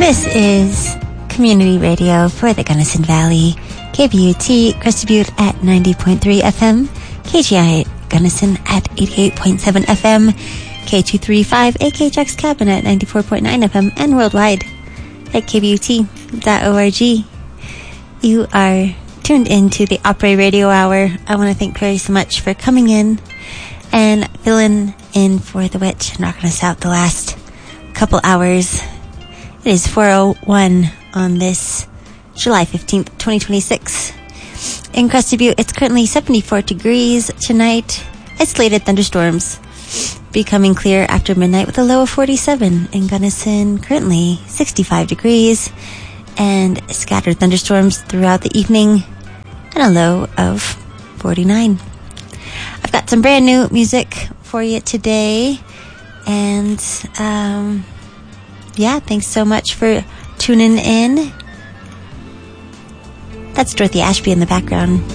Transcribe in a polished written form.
This is community radio for the Gunnison Valley. KBUT, Crested Butte at 90.3 FM. KGI Gunnison at 88.7 FM. K235 AKHX Cabin at 94.9 FM. And worldwide at kbut.org. You are tuned into the Opry Radio Hour. I want to thank Perry so much for coming in and filling in for the witch and rocking us out the last couple hours. It is 4:01 on this July 15th, 2026. In Crested Butte, it's currently 74 degrees tonight. Isolated thunderstorms becoming clear after midnight with a low of 47. In Gunnison, currently 65 degrees and scattered thunderstorms throughout the evening and a low of 49. I've got some brand new music for you today. And, yeah, thanks so much for tuning in. That's Dorothy Ashby in the background.